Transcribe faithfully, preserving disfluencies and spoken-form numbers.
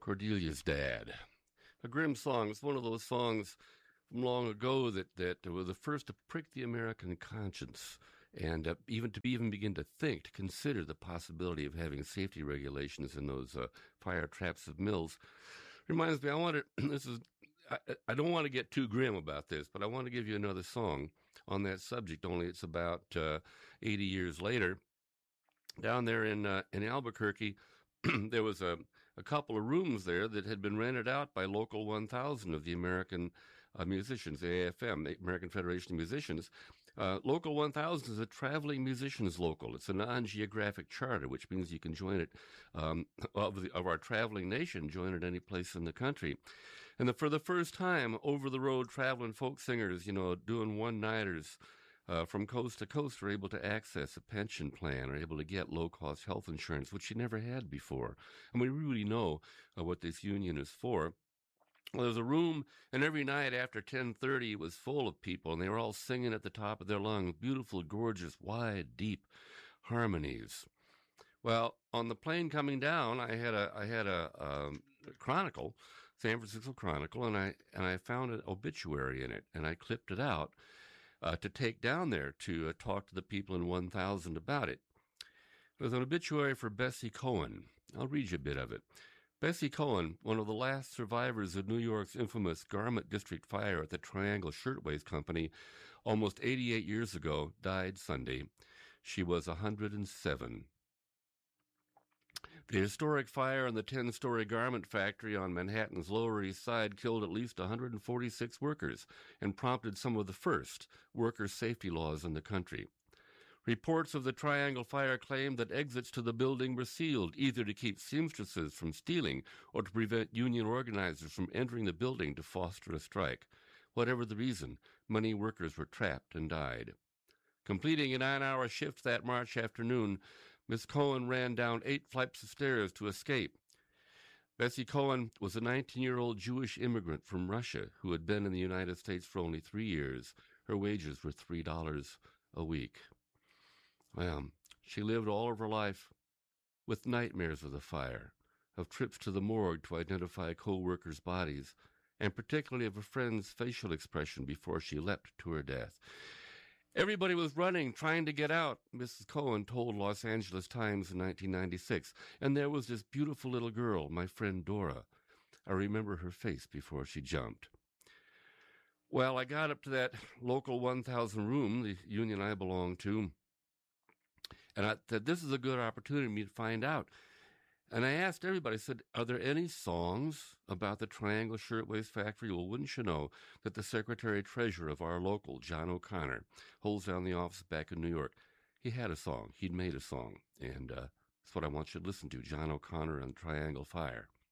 Cordelia's Dad. A grim song. It's one of those songs from long ago that, that were the first to prick the American conscience and uh, even to even begin to think, to consider the possibility of having safety regulations in those uh, fire traps of mills. Reminds me, I want to, this is, I, I don't want to get too grim about this, but I want to give you another song on that subject, only it's about uh, eighty years later. Down there in uh, in Albuquerque, there was a, a couple of rooms there that had been rented out by Local one thousand of the American uh, musicians, A F M, the American Federation of Musicians. Uh, Local one thousand is a traveling musicians local. It's a non-geographic charter, which means you can join it, um, of, the, of our traveling nation, join it any place in the country. And the, for the first time, over-the-road traveling folk singers, you know, doing one-nighters, Uh, from coast to coast, are able to access a pension plan, are able to get low-cost health insurance, which you never had before. And we really know uh, what this union is for. Well, there's a room, and every night after ten thirty, it was full of people, and they were all singing at the top of their lungs, beautiful, gorgeous, wide, deep harmonies. Well, on the plane coming down, I had a I had a, um, a Chronicle, San Francisco Chronicle, and I and I found an obituary in it, and I clipped it out Uh, to take down there to uh, talk to the people in one thousand about it. It was an obituary for Bessie Cohen. I'll read you a bit of it. Bessie Cohen, one of the last survivors of New York's infamous Garment District fire at the Triangle Shirtwaist Company almost eighty-eight years ago, died Sunday. She was one hundred seven. The historic fire in the ten-story garment factory on Manhattan's Lower East Side killed at least one hundred forty-six workers and prompted some of the first worker safety laws in the country. Reports of the Triangle fire claimed that exits to the building were sealed, either to keep seamstresses from stealing or to prevent union organizers from entering the building to foster a strike. Whatever the reason, many workers were trapped and died. Completing a nine-hour shift that March afternoon, Miss Cohen ran down eight flights of stairs to escape. Bessie Cohen was a nineteen-year-old Jewish immigrant from Russia who had been in the United States for only three years. Her wages were three dollars a week. Well, she lived all of her life with nightmares of the fire, of trips to the morgue to identify co-workers' bodies, and particularly of a friend's facial expression before she leapt to her death. Everybody was running, trying to get out, Missus Cohen told Los Angeles Times in nineteen ninety-six. And there was this beautiful little girl, my friend Dora. I remember her face before she jumped. Well, I got up to that Local one thousand room, the union I belonged to, and I said, this is a good opportunity for me to find out. And I asked everybody, I said, are there any songs about the Triangle Shirtwaist Factory? Well, wouldn't you know that the Secretary-Treasurer of our local, John O'Connor, holds down the office back in New York. He had a song. He'd made a song. And uh, that's what I want you to listen to, John O'Connor and Triangle Fire.